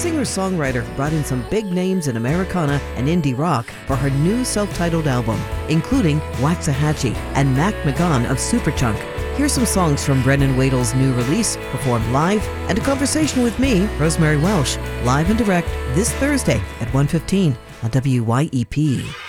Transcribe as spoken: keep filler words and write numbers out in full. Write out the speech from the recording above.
singer-songwriter brought in some big names in Americana and indie rock for her new self-titled album, including Waxahachie and Mac McGon of Superchunk. Here's some songs from Brennan Wadle's new release, performed live, and a conversation with me, Rosemary Welsh, live and direct this Thursday at one fifteen on W Y E P.